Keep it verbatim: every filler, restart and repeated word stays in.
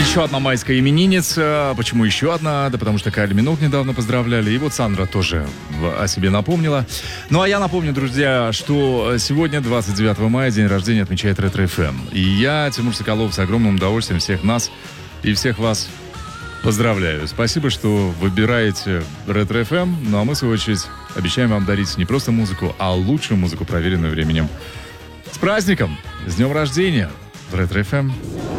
Еще одна майская именинница. Почему еще одна? Да потому что Кайли Миноуг недавно поздравляли. И вот Сандра тоже о себе напомнила. Ну а я напомню, друзья, что сегодня, двадцать девятого мая, день рождения отмечает Ретро эф эм. И я, Тимур Соколов, с огромным удовольствием всех нас и всех вас поздравляю. Спасибо, что выбираете Ретро эф эм. Ну а мы, в свою очередь, обещаем вам дарить не просто музыку, а лучшую музыку, проверенную временем. С праздником! С днем рождения! Ретро эф эм.